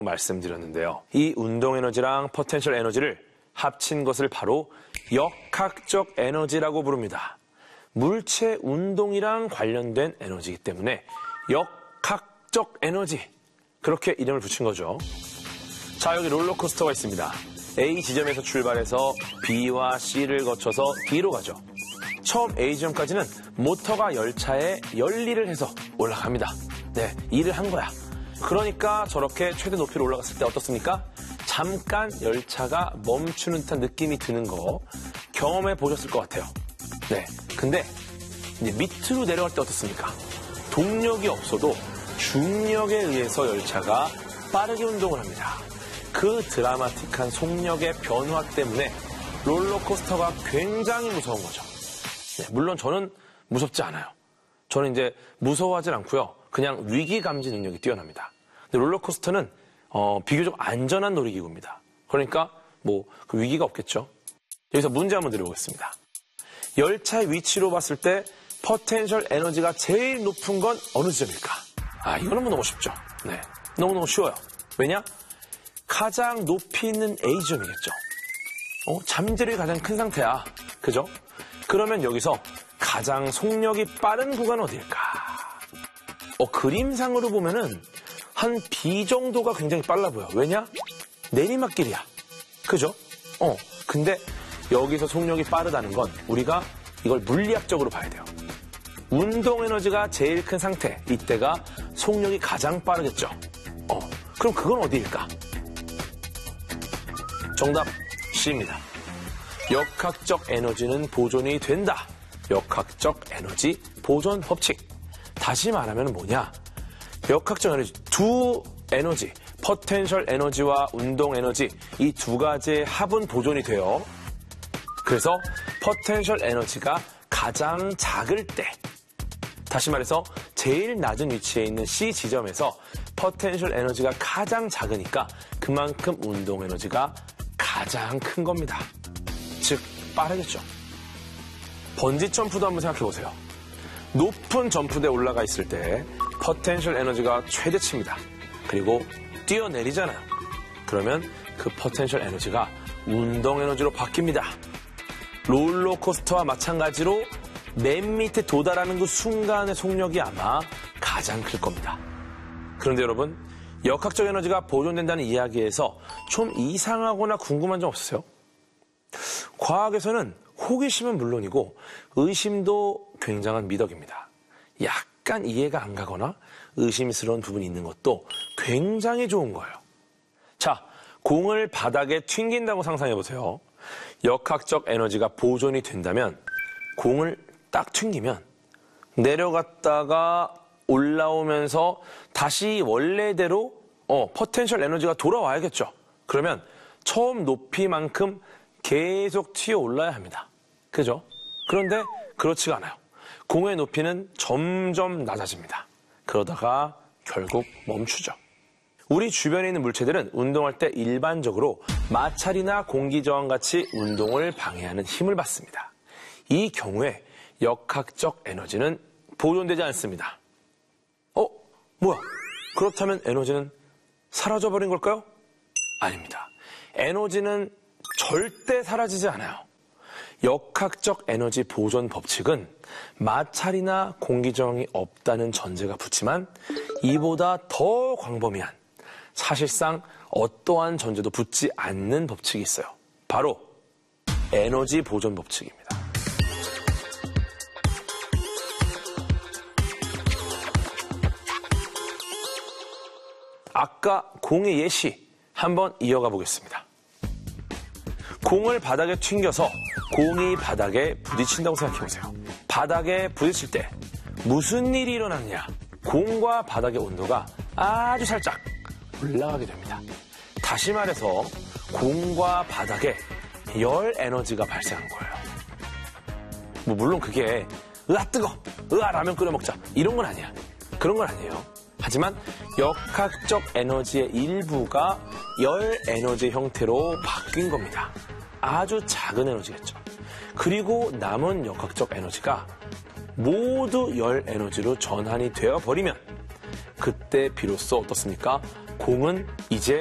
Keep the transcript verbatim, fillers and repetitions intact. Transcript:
말씀드렸는데요. 이 운동 에너지랑 포텐셜 에너지를 합친 것을 바로 역학적 에너지라고 부릅니다. 물체 운동이랑 관련된 에너지이기 때문에 역학적 에너지, 그렇게 이름을 붙인 거죠. 자, 여기 롤러코스터가 있습니다. A 지점에서 출발해서 B와 C를 거쳐서 D로 가죠. 처음 A 지점까지는 모터가 열차에 열일을 해서 올라갑니다. 네, 일을 한 거야. 그러니까 저렇게 최대 높이로 올라갔을 때 어떻습니까? 잠깐 열차가 멈추는 듯한 느낌이 드는 거 경험해 보셨을 것 같아요. 네, 근데 이제 밑으로 내려갈 때 어떻습니까? 동력이 없어도 중력에 의해서 열차가 빠르게 운동을 합니다. 그 드라마틱한 속력의 변화 때문에 롤러코스터가 굉장히 무서운 거죠. 네, 물론 저는 무섭지 않아요. 저는 이제 무서워하진 않고요. 그냥 위기 감지 능력이 뛰어납니다. 근데 롤러코스터는 어, 비교적 안전한 놀이기구입니다. 그러니까 뭐 그 위기가 없겠죠. 여기서 문제 한번 드려보겠습니다. 열차의 위치로 봤을 때 포텐셜 에너지가 제일 높은 건 어느 지점일까? 아, 이거는 뭐 너무 쉽죠. 네, 너무너무 쉬워요. 왜냐? 가장 높이 있는 A 지점이겠죠. 어, 잠재력이 가장 큰 상태야. 그죠? 그러면 여기서 가장 속력이 빠른 구간은 어디일까? 어, 그림상으로 보면은 한 B 정도가 굉장히 빨라 보여. 왜냐? 내리막길이야. 그죠? 어, 근데 여기서 속력이 빠르다는 건 우리가 이걸 물리학적으로 봐야 돼요. 운동 에너지가 제일 큰 상태, 이때가 속력이 가장 빠르겠죠. 어, 그럼 그건 어디일까? 정답 C입니다. 역학적 에너지는 보존이 된다. 역학적 에너지 보존 법칙. 다시 말하면 뭐냐? 역학적 에너지, 두 에너지, 포텐셜 에너지와 운동 에너지, 이 두 가지의 합은 보존이 돼요. 그래서 포텐셜 에너지가 가장 작을 때, 다시 말해서 제일 낮은 위치에 있는 C 지점에서 포텐셜 에너지가 가장 작으니까 그만큼 운동 에너지가 가장 큰 겁니다. 즉, 빠르겠죠. 번지 점프도 한번 생각해 보세요. 높은 점프대에 올라가 있을 때 포텐셜 에너지가 최대치입니다. 그리고 뛰어내리잖아요. 그러면 그 포텐셜 에너지가 운동 에너지로 바뀝니다. 롤러코스터와 마찬가지로 맨 밑에 도달하는 그 순간의 속력이 아마 가장 클 겁니다. 그런데 여러분, 역학적 에너지가 보존된다는 이야기에서 좀 이상하거나 궁금한 점 없으세요? 과학에서는 호기심은 물론이고 의심도 굉장한 미덕입니다. 약간 이해가 안 가거나 의심스러운 부분이 있는 것도 굉장히 좋은 거예요. 자, 공을 바닥에 튕긴다고 상상해보세요. 역학적 에너지가 보존이 된다면 공을 딱 튕기면 내려갔다가 올라오면서 다시 원래대로 어, 포텐셜 에너지가 돌아와야겠죠. 그러면 처음 높이만큼 계속 튀어 올라야 합니다. 그죠? 그런데 그렇지가 않아요. 공의 높이는 점점 낮아집니다. 그러다가 결국 멈추죠. 우리 주변에 있는 물체들은 운동할 때 일반적으로 마찰이나 공기저항같이 운동을 방해하는 힘을 받습니다. 이 경우에 역학적 에너지는 보존되지 않습니다. 어? 뭐야? 그렇다면 에너지는 사라져버린 걸까요? 아닙니다. 에너지는 절대 사라지지 않아요. 역학적 에너지 보존 법칙은 마찰이나 공기저항이 없다는 전제가 붙지만 이보다 더 광범위한, 사실상 어떠한 전제도 붙지 않는 법칙이 있어요. 바로 에너지 보존 법칙입니다. 아까 공의 예시 한번 이어가 보겠습니다. 공을 바닥에 튕겨서 공이 바닥에 부딪힌다고 생각해보세요. 바닥에 부딪힐 때 무슨 일이 일어났냐? 공과 바닥의 온도가 아주 살짝 올라가게 됩니다. 다시 말해서 공과 바닥에 열 에너지가 발생한 거예요. 뭐 물론 그게 으아 뜨거! 으아 라면 끓여 먹자! 이런 건 아니야. 그런 건 아니에요. 하지만 역학적 에너지의 일부가 열 에너지 형태로 바뀐 겁니다. 아주 작은 에너지겠죠. 그리고 남은 역학적 에너지가 모두 열 에너지로 전환이 되어버리면 그때 비로소 어떻습니까? 공은 이제